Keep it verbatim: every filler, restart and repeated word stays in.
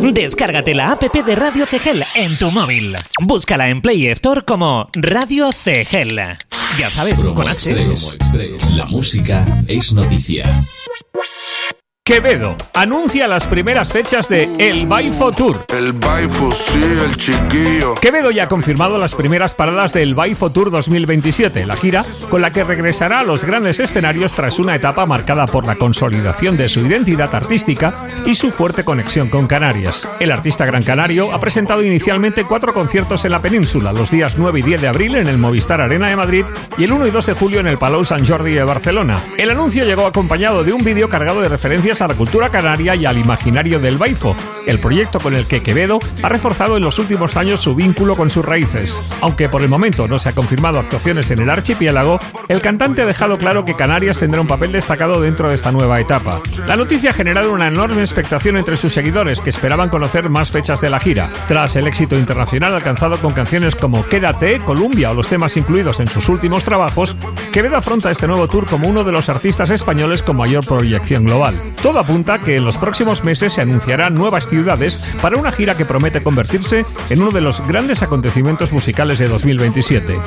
Descárgate la app de Radio Cegel en tu móvil. Búscala en Play Store como Radio Cegel. Ya sabes, Promo con H. Express. Promo Express. La música es noticia. Quevedo anuncia las primeras fechas de El Baifo Tour. El Baifo, sí, el chiquillo. Quevedo ya ha confirmado las primeras paradas del Baifo Tour dos mil veintisiete, la gira con la que regresará a los grandes escenarios tras una etapa marcada por la consolidación de su identidad artística y su fuerte conexión con Canarias. El artista gran canario ha presentado inicialmente cuatro conciertos en la península, los días nueve y diez de abril en el Movistar Arena de Madrid y el uno y dos de julio en el Palau Sant Jordi de Barcelona. El anuncio llegó acompañado de un vídeo cargado de referencias a la cultura canaria y al imaginario del Baifo, el proyecto con el que Quevedo ha reforzado en los últimos años su vínculo con sus raíces. Aunque por el momento no se ha confirmado actuaciones en el archipiélago, el cantante ha dejado claro que Canarias tendrá un papel destacado dentro de esta nueva etapa. La noticia ha generado una enorme expectación entre sus seguidores, que esperaban conocer más fechas de la gira. Tras el éxito internacional alcanzado con canciones como Quédate, Columbia o los temas incluidos en sus últimos trabajos, Quevedo afronta este nuevo tour como uno de los artistas españoles con mayor proyección global. Todo apunta que en los próximos meses se anunciarán nuevas ciudades para una gira que promete convertirse en uno de los grandes acontecimientos musicales de dos mil veintisiete.